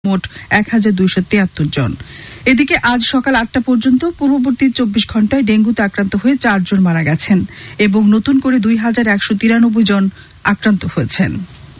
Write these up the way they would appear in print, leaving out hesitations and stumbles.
মোট 1273 জন। এদিকে আজ সকাল 8টা পর্যন্ত পূর্ববর্তী 24 ঘন্টায় ডেঙ্গুতে আক্রান্ত হয়ে 4 জন মারা গেছেন এবং নতুন করে 2193 জন আক্রান্ত হয়েছেন।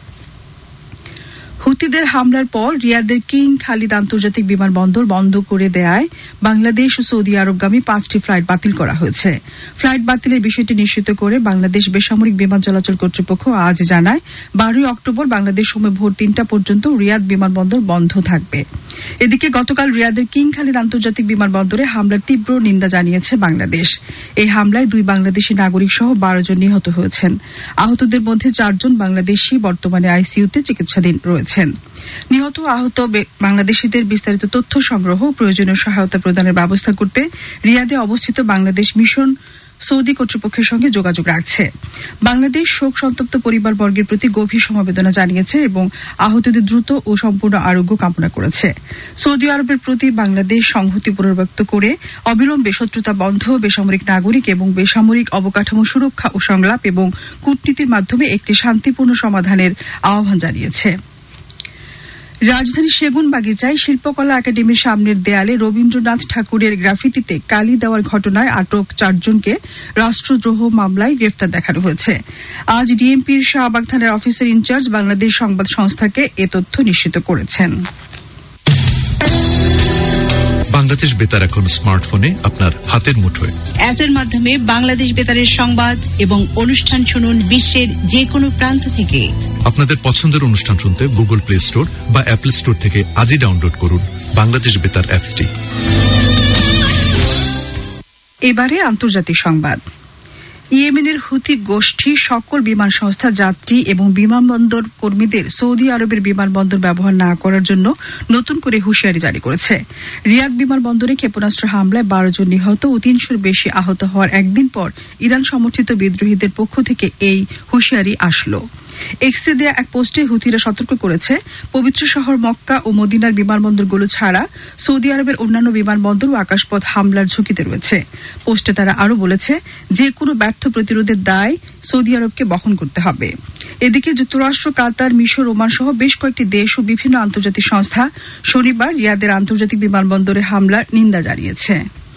হুতিদের হামলার পর রিয়াদের কিং খালিদ আন্তর্জাতিক বিমানবন্দর বন্ধ করে দেয়ায় বাংলাদেশ ও সৌদি আরবগামী 5টি ফ্লাইট বাতিল করা হয়েছে। ফ্লাইট বাতিলের বিষয়টি নিশ্চিত করে বাংলাদেশ বেসামরিক বিমান চলাচল কর্তৃপক্ষ আজ জানায় 12 অক্টোবর বাংলাদেশ সময় ভোর 3টা পর্যন্ত রিয়াদ বিমানবন্দর বন্ধ থাকবে। এদিকে গতকাল রিয়াদের কিং খালিদ আন্তর্জাতিক বিমানবন্দরে হামলার তীব্র নিন্দা জানিয়েছে বাংলাদেশ। এই হামলায় 2 বাংলাদেশি নাগরিক সহ 12 জন নিহত হয়েছেন। আহতদের মধ্যে 4 জন বাংলাদেশি বর্তমানে আইসিইউতে চিকিৎসাধীন রয়েছেন। নিহত আহত বাংলাদেশিদের বিস্তারিত তথ্য সংগ্রহ ও প্রয়োজনীয় সহায়তা প্রদানের ব্যবস্থা করতে রিয়াদে অবস্থিত বাংলাদেশ মিশন সৌদি কর্তৃপক্ষের সঙ্গে যোগাযোগ রাখছে। বাংলাদেশ শোক সন্তপ্ত পরিবারবর্গের প্রতি গভীর সমবেদনা জানিয়েছে এবং আহতদের দ্রুত ও সম্পূর্ণ আরোগ্য কামনা করেছে। সৌদি আরবের প্রতি বাংলাদেশ সংহতি পুনর্ব্যক্ত করে অবিলম্বে শত্রুতা বন্ধ, বেসামরিক নাগরিক এবং বেসামরিক অবকাঠামো সুরক্ষা ও সংলাপ এবং কূটনীতির মাধ্যমে একটি শান্তিপূর্ণ সমাধানের আহ্বান জানিয়েছে। রাজধানী সেগুনবাগিচায় শিল্পকলা একাডেমির সামনের দেয়ালে রবীন্দ্রনাথ ঠাকুরের গ্রাফিতিতে কালি দেওয়ার ঘটনায় আটক 4 জনকে রাষ্ট্রদ্রোহ মামলায় গ্রেফতার দেখানো হয়েছে। আজ ডিএমপির শাহবাগ থানার অফিসার ইনচার্জ বাংলাদেশ সংবাদ সংস্থাকে এ তথ্য নিশ্চিত করেছেন। বাংলাদেশ বেতার এখন স্মার্টফোনে আপনার হাতের মুঠোয়। অ্যাপের মাধ্যমে বাংলাদেশ বেতারের সংবাদ এবং অনুষ্ঠান শুনুন বিশ্বের যে কোনো প্রান্ত থেকে। আপনাদের পছন্দের অনুষ্ঠান শুনতে গুগল প্লে স্টোর বা অ্যাপল স্টোর থেকে আজই ডাউনলোড করুন বাংলাদেশ বেতার অ্যাপটি। এবারে আন্তর্জাতিক সংবাদ। ইয়েমেনের হুথি গোষ্ঠী সকল বিমান সংস্থা, যাত্রী এবং বিমানবন্দর কর্মীদের সৌদি আরবের বিমানবন্দর ব্যবহার না করার জন্য নতুন করে হুঁশিয়ারি জারি করেছে। রিয়াদ বিমানবন্দরে ক্ষেপণাস্ত্র হামলায় 12 জন নিহত ও 300-র বেশি আহত হওয়ার একদিন পর ইরান সমর্থিত বিদ্রোহীদের পক্ষ থেকে এই হুঁশিয়ারি আসলো। এক্সে দেয়া এক পোস্টে হুথিরা সতর্ক করেছে, পবিত্র শহর মক্কা ও মদিনার বিমানবন্দরগুলো ছাড়া সৌদি আরবের অন্যান্য বিমানবন্দর ও আকাশপথ হামলার ঝুঁকিতে রয়েছে। পোস্টে তারা আরো বলেছে, যে কোনো ব্যর্থ প্রতিরোধের দায় সৌদি আরবকে বহন করতে হবে। এদিকে যুক্তরাষ্ট্র, কাতার, মিশর, ওমান সহ বেশ কয়েকটি দেশ ও বিভিন্ন আন্তর্জাতিক সংস্থা শনিবার রিয়াদের আন্তর্জাতিক বিমানবন্দরে হামলার নিন্দা জানিয়েছে।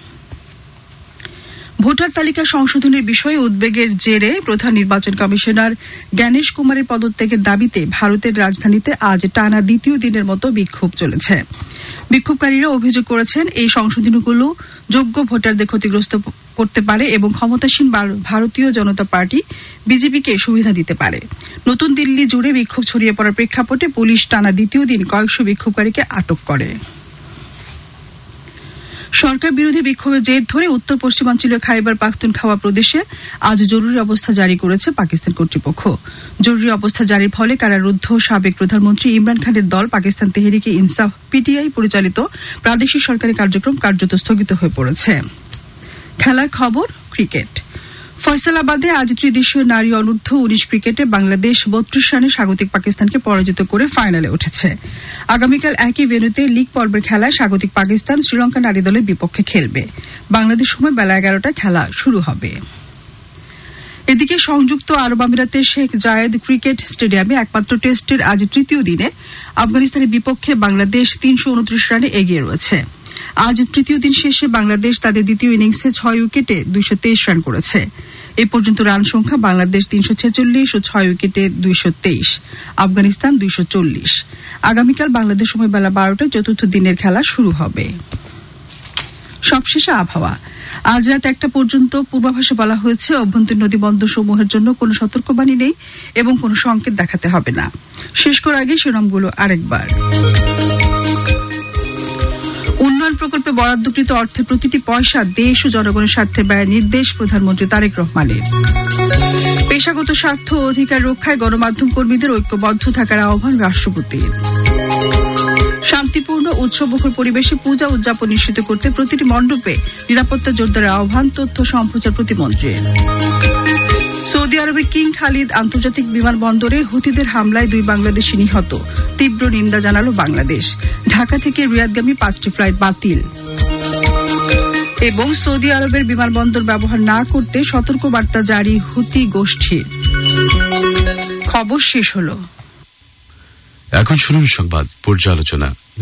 ভোটার তালিকা সংশোধনের বিষয়ে উদ্বেগের জেরে প্রধান নির্বাচন কমিশনার জ্ঞানেশ কুমারের পদত্যাগের দাবিতে ভারতের রাজধানীতে আজ টানা দ্বিতীয় দিনের মতো বিক্ষোভ চলেছে। বিক্ষোভকারীরা অভিযোগ করেছেন, এই সংশোধনীগুলো যোগ্য ভোটারদের ক্ষতিগ্রস্ত করতে পারে এবং ক্ষমতাসীন ভারতীয় জনতা পার্টি বিজেপিকে সুবিধা দিতে পারে। নতুন দিল্লি জুড়ে বিক্ষোভ ছড়িয়ে পড়ার প্রেক্ষাপটে পুলিশ টানা দ্বিতীয় দিন কয়েকশো বিক্ষোভকারীকে আটক করে। সরকার বিরোধী বিক্ষোভের জের ধরে উত্তর পশ্চিমাঞ্চলীয় খাইবার পাখতুনখাওয়া প্রদেশে আজ জরুরি অবস্থা জারি করেছে পাকিস্তান কর্তৃপক্ষ। জরুরি অবস্থা জারির ফলে কারারুদ্ধ সাবেক প্রধানমন্ত্রী ইমরান খানের দল পাকিস্তান তেহরিকে ইনসাফ পিটিআই পরিচালিত প্রাদেশিক সরকারি কার্যক্রম কার্যত স্থগিত হয়ে পড়েছে। খেলার খবর, ক্রিকেট। ফয়সালাবাদে আজ ত্রিদেশীয় নারী অনূর্ধ্ব 19 ক্রিকেটে বাংলাদেশ 32 রানে স্বাগতিক পাকিস্তানকে পরাজিত করে ফাইনালে উঠেছে। আগামীকাল একই ভেন্যুতে লীগ পর্বের খেলায় স্বাগতিক পাকিস্তান শ্রীলঙ্কা নারী দলের বিপক্ষে খেলবে। বাংলাদেশ সময় বেলা 11টায় খেলা শুরু হবে। এদিকে সংযুক্ত আরব আমিরাতের শেখ জায়েদ ক্রিকেট স্টেডিয়ামে একমাত্র টেস্টের আজ তৃতীয় দিনে আফগানিস্তানের বিপক্ষে বাংলাদেশ 329 রানে এগিয়ে রয়েছে। আজ তৃতীয় দিন শেষে বাংলাদেশ তাদের দ্বিতীয় ইনিংসে 6 উইকেটে 223 রান করেছে। এ পর্যন্ত রান সংখ্যা বাংলাদেশ 346 ও 6 উইকেটে 223, আফগানিস্তান 240। আগামীকাল বাংলাদেশ সময় বেলা 12টায় চতুর্থ দিনের খেলা শুরু হবে। সবশেষে আবহাওয়া। আজ রাত 1টা পর্যন্ত পূর্বাভাসে বলা হয়েছে, অভ্যন্তরীণ নদীবন্দর সমূহের জন্য কোনো সতর্কবাণী নেই এবং কোনো সংকেত দেখাতে হবে না। শেষ করার আগে শিরোনামগুলো আরেকবার। উন্নয়ন প্রকল্পে বরাদ্দকৃত অর্থের প্রতিটি পয়সা দেশ ও জনগণের স্বার্থে ব্যয়ের নির্দেশ প্রধানমন্ত্রী তারেক রহমানের। পেশাগত স্বার্থ ও অধিকার রক্ষায় গণমাধ্যম কর্মীদের ঐক্যবদ্ধ থাকার আহ্বান রাষ্ট্রপতির। শান্তিপূর্ণ উৎসবমুখর পরিবেশে পূজা উদযাপন নিশ্চিত করতে প্রতিটি মণ্ডপে নিরাপত্তা জোরদারের আহ্বান তথ্য সম্প্রচার প্রতিমন্ত্রীর। সৌদি আরবের কিং খালিদ আন্তর্জাতিক বিমানবন্দরে হুতিদের হামলায় 2 বাংলাদেশি নিহত, তীব্র নিন্দা জানালো বাংলাদেশ। ঢাকা থেকে রিয়াদগামী 5টি ফ্লাইট বাতিল। এবং সৌদি আরবের বিমানবন্দর ব্যবহার না করতে সতর্কবার্তা জারি হুতি গোষ্ঠীর। খবর শেষ হলো। এখন শুনুন সংবাদ পর্যালোচনা।